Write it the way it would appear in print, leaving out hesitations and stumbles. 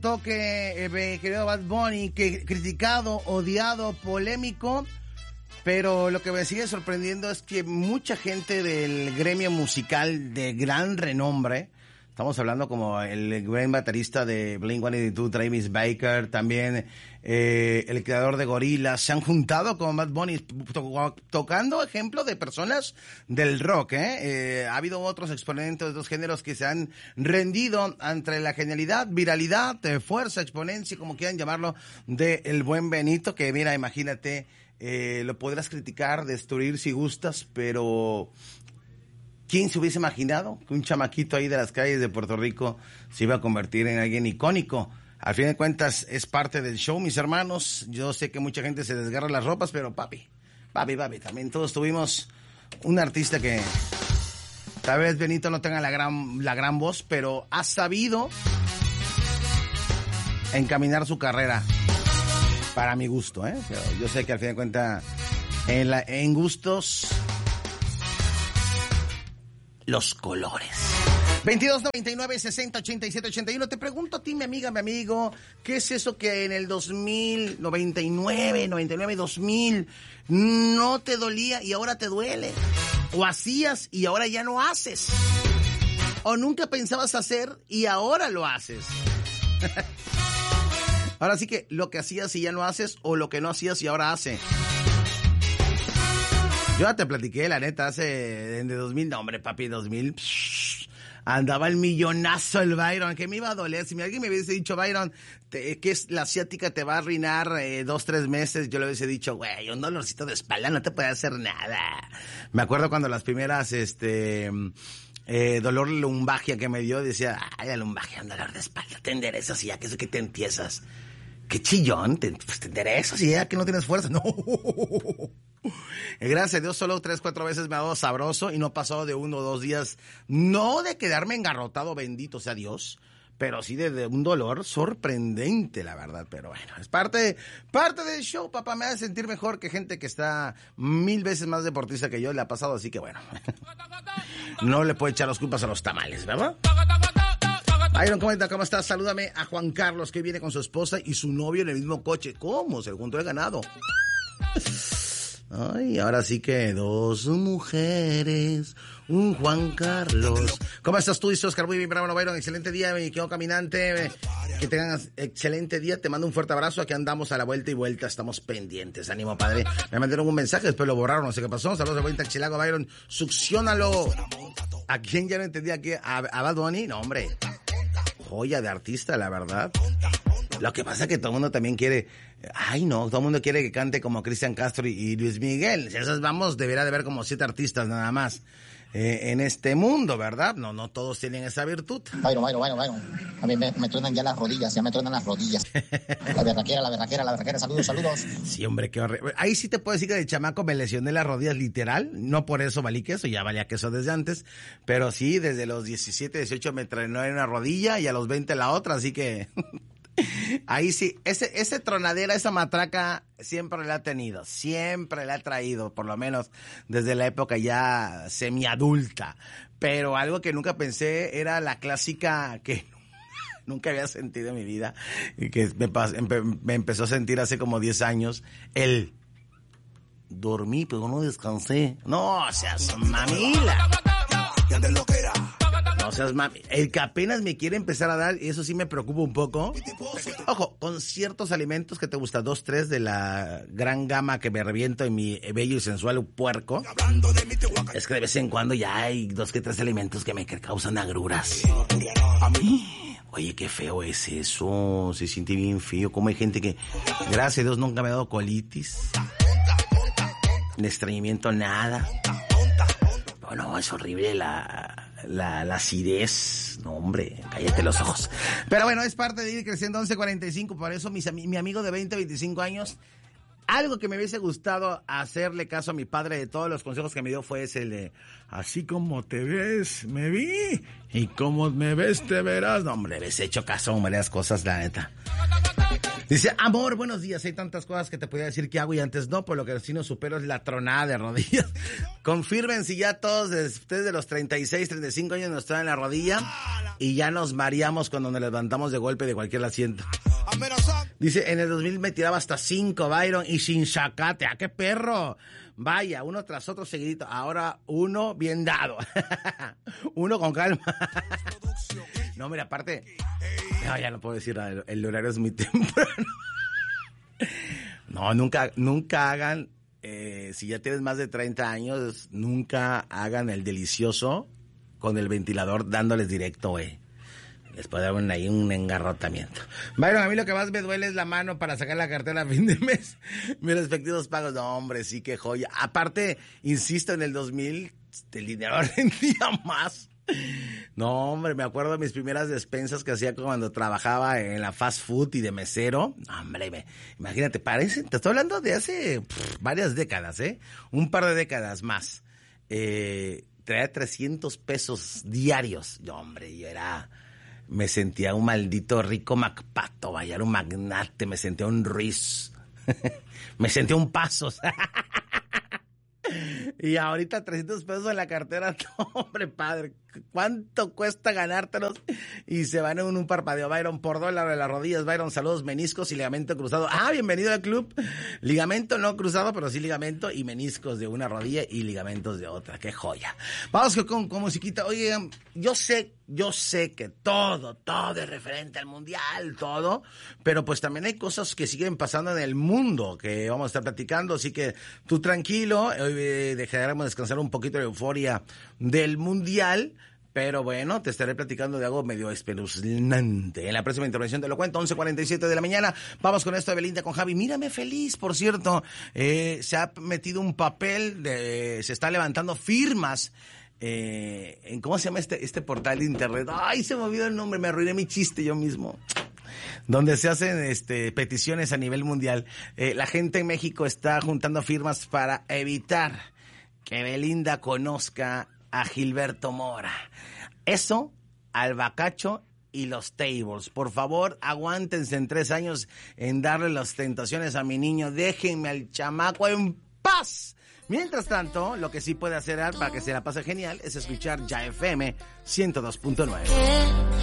toque, querido Bad Bunny, que criticado, odiado, polémico, pero lo que me sigue sorprendiendo es que mucha gente del gremio musical de gran renombre, estamos hablando como el gran baterista de Blink-182, Travis Baker, también el creador de Gorillaz, se han juntado con Bad Bunny tocando ejemplo de personas del rock. Ha habido otros exponentes de otros géneros que se han rendido ante la genialidad, viralidad, fuerza, exponencia, como quieran llamarlo, de el buen Benito, que mira, imagínate, lo podrás criticar, destruir si gustas, pero ¿quién se hubiese imaginado que un chamaquito ahí de las calles de Puerto Rico se iba a convertir en alguien icónico? Al fin de cuentas, es parte del show, mis hermanos. Yo sé que mucha gente se desgarra las ropas, pero papi, también todos tuvimos un artista que tal vez Benito no tenga la gran voz, pero ha sabido encaminar su carrera para mi gusto, Pero yo sé que al fin de cuentas, en gustos, los colores. 22 99 60 87 81. Te pregunto a ti, mi amiga, mi amigo, ¿qué es eso que en el 2000, 99, 2000 no te dolía y ahora te duele? O hacías y ahora ya no haces. O nunca pensabas hacer y ahora lo haces. Ahora sí que lo que hacías y ya no haces, o lo que no hacías y ahora hace. Yo ya te platiqué, la neta, de 2000, no hombre, papi, 2000, andaba el millonazo el Byron, que me iba a doler. Si alguien me hubiese dicho, Byron, que es la asiática te va a arruinar 2-3 meses, yo le hubiese dicho, güey, un dolorcito de espalda no te puede hacer nada. Me acuerdo cuando las primeras, dolor lumbagia que me dio, decía, ay, la lumbagia, un dolor de espalda, te enderezas y ya que eso que te empiezas. Qué chillón, te enderezas y ya que no tienes fuerza. No. Gracias a Dios, solo 3-4 veces me ha dado sabroso y no ha pasado de 1 o 2 días, no de quedarme engarrotado, bendito sea Dios, pero sí de un dolor sorprendente, la verdad. Pero bueno, es parte del show, papá. Me hace sentir mejor que gente que está 1000 veces más deportista que yo le ha pasado, así que bueno. No le puedo echar las culpas a los tamales, ¿verdad? Byron, ¿cómo estás? Salúdame a Juan Carlos, que viene con su esposa y su novio en el mismo coche. ¿Cómo? Se juntó el ganado. Ay, ahora sí que 2 mujeres, un Juan Carlos. ¿Cómo estás tú? Dice Oscar, muy bien, bravo, Byron, excelente día, mi querido caminante. Que tengan excelente día, te mando un fuerte abrazo. Aquí andamos a la vuelta y vuelta, estamos pendientes. Ánimo, padre. Me mandaron un mensaje, después lo borraron, no sé qué pasó. Saludos de vuelta a Chilago, Byron. Succiónalo. ¿A quién ya no entendía aquí? ¿A Bad Bunny? No, hombre. Joya de artista, la verdad. Lo que pasa es que todo el mundo también quiere, todo el mundo quiere que cante como Cristian Castro y Luis Miguel. Esos debería de haber como 7 artistas nada más en este mundo, ¿verdad? No todos tienen esa virtud. Byron. A mí me truenan ya las rodillas, La berraquera, saludos. Sí, hombre, qué horrible. Ahí sí te puedo decir que de chamaco me lesioné las rodillas literal, no por eso valí queso, ya valía queso desde antes, pero sí, desde los 17, 18 me tronó en una rodilla y a los 20 la otra, así que... Ahí sí, ese tronadera, esa matraca siempre la ha tenido, siempre la ha traído, por lo menos desde la época ya semiadulta. Pero algo que nunca pensé era la clásica que nunca había sentido en mi vida y que me empezó a sentir hace como 10 años, el dormí pero no descansé. No seas mamila. No seas mami. El que apenas me quiere empezar a dar, y eso sí me preocupa un poco. Ojo, con ciertos alimentos que te gustan, 2-3 de la gran gama que me reviento en mi bello y sensual puerco. Es que de vez en cuando ya hay 2-3 alimentos que me causan agruras. Oye, qué feo es eso. Se siente bien feo. Como hay gente que, gracias a Dios, nunca me ha dado colitis. Ni estreñimiento, nada. Bueno, es horrible la acidez. No, hombre, cállate los ojos. Pero bueno, es parte de ir creciendo. 11:45. Por eso mi amigo de 20-25 años, algo que me hubiese gustado hacerle caso a mi padre de todos los consejos que me dio fue ese de, así como te ves, me vi, y como me ves, te verás. No, hombre, le hubiese hecho caso a varias cosas, la neta. Dice, amor, buenos días, hay tantas cosas que te podía decir que hago y antes no, por lo que sí no supero es la tronada de rodillas. Confirmen si ya todos, después de los 36, 35 años nos traen la rodilla y ya nos mareamos cuando nos levantamos de golpe de cualquier asiento. Dice, en el 2000 me tiraba hasta 5, Byron, y sin sacate. ¡Ah, qué perro! Vaya, uno tras otro seguidito. Ahora uno bien dado. Uno con calma. No, mira, aparte... No, ya no puedo decir nada. El horario es muy temprano. No, nunca hagan... si ya tienes más de 30 años, nunca hagan el delicioso con el ventilador dándoles directo, güey. Les puede dar ahí un engarrotamiento. Byron, a mí lo que más me duele es la mano para sacar la cartera a fin de mes. Mis respectivos pagos. No, hombre, sí, qué joya. Aparte, insisto, en el 2000, el dinero rendía más. No, hombre, me acuerdo de mis primeras despensas que hacía cuando trabajaba en la fast food y de mesero. Hombre, imagínate, te estoy hablando de hace varias décadas, un par de décadas más. Traía 300 pesos diarios. No, hombre, me sentía un maldito rico macpato, vaya, era un magnate, me sentía un Ruiz, me sentía un Pasos. Y ahorita 300 pesos en la cartera, no, hombre, padre, ¿cuánto cuesta ganártelos? Y se van en un parpadeo. Byron, por $1 de las rodillas. Byron, saludos, meniscos y ligamento cruzado. Bienvenido al club. Ligamento no cruzado, pero sí ligamento y meniscos de una rodilla y ligamentos de otra. ¡Qué joya! Vamos con musiquita. Oye, yo sé que todo es referente al mundial, todo, pero pues también hay cosas que siguen pasando en el mundo que vamos a estar platicando, así que tú tranquilo, hoy dejaremos descansar un poquito de euforia del mundial, pero bueno, te estaré platicando de algo medio espeluznante. En la próxima intervención te lo cuento, 11:47 de la mañana. Vamos con esto de Belinda con Javi. Mírame feliz, por cierto. Se ha metido un papel, se está levantando firmas. ¿Cómo se llama este portal de internet? Ay, se me olvidó el nombre, me arruiné mi chiste yo mismo. Donde se hacen peticiones a nivel mundial. La gente en México está juntando firmas para evitar que Belinda conozca a Gilberto Mora. Eso, al bacacho y los tables. Por favor, aguántense en 3 años en darle las tentaciones a mi niño. Déjenme al chamaco en paz. Mientras tanto, lo que sí puede hacer para que se la pase genial es escuchar Ya FM 102.9.